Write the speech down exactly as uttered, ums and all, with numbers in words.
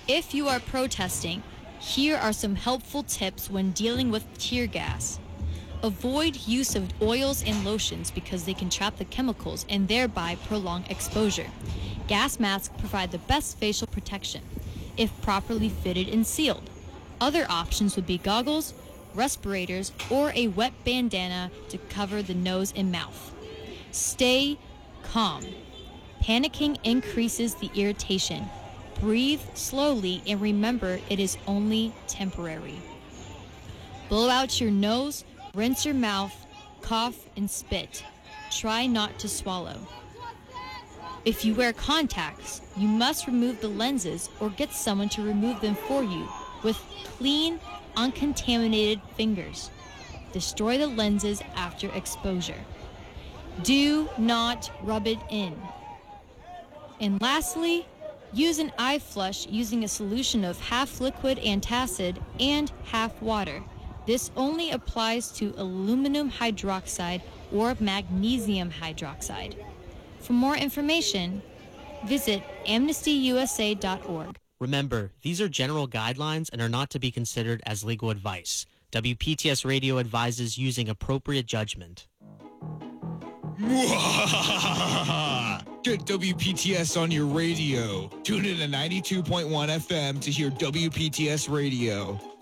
If you are protesting, here are some helpful tips when dealing with tear gas. Avoid use of oils and lotions because they can trap the chemicals and thereby prolong exposure. Gas masks provide the best facial protection if properly fitted and sealed. Other options would be goggles, respirators, or a wet bandana to cover the nose and mouth. Stay calm. Panicking increases the irritation. Breathe slowly and remember it is only temporary. Blow out your nose, rinse your mouth, cough, and spit. Try not to swallow. If you wear contacts, you must remove the lenses or get someone to remove them for you with clean, uncontaminated fingers. Destroy the lenses after exposure. Do not rub it in. And lastly, use an eye flush using a solution of half liquid antacid and half water. This only applies to aluminum hydroxide or magnesium hydroxide. For more information, visit amnesty u s a dot org. Remember, these are general guidelines and are not to be considered as legal advice. W P T S Radio advises using appropriate judgment. Get W P T S on your radio. Tune in to ninety-two point one F M to hear W P T S Radio.